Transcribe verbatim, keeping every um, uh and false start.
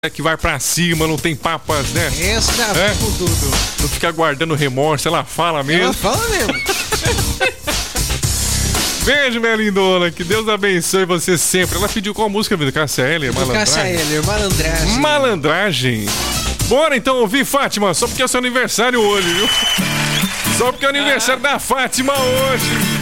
É que vai pra cima, não tem papas, né? Essa é? com tudo. Não fica guardando remorso, ela fala mesmo. Ela fala mesmo. Beijo, minha lindona, que Deus abençoe você sempre. Ela pediu qual música, vida? Cássia Eller, Malandragem? Cássia Eller, Malandragem. Malandragem. Bora então ouvir, Fátima, só porque é seu aniversário hoje, viu? Só porque é aniversário ah. da Fátima hoje.